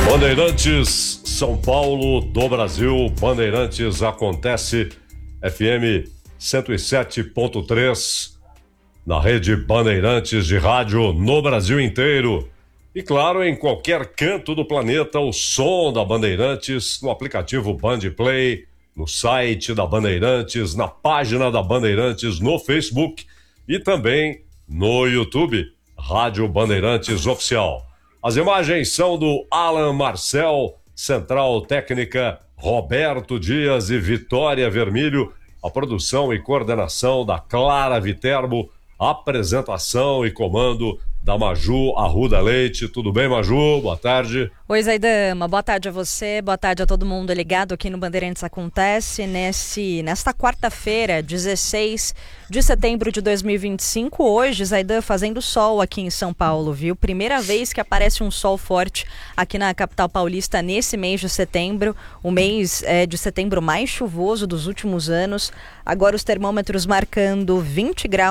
Bandeirantes, São Paulo, do Brasil. Bandeirantes acontece, FM 107.3, na rede Bandeirantes de rádio no Brasil inteiro. E claro, em qualquer canto do planeta, o som da Bandeirantes, no aplicativo Bandplay, no site da Bandeirantes, na página da Bandeirantes, no Facebook e também no YouTube, Rádio Bandeirantes Oficial. As imagens são do Alan Marcel, Central Técnica Roberto Dias e Vitória Vermílio, a produção e coordenação da Clara Viterbo, apresentação e comando da Maju Arruda Leite. Tudo bem, Maju? Boa tarde. Oi, Zaidama. Boa tarde a você, boa tarde a todo mundo ligado aqui no Bandeirantes Acontece nesta quarta-feira, 16 de setembro de 2025. Hoje, Zaidama, fazendo sol aqui em São Paulo, viu? Primeira vez que aparece um sol forte aqui na capital paulista nesse mês de setembro, o mês de setembro mais chuvoso dos últimos anos. Agora os termômetros marcando 20 graus.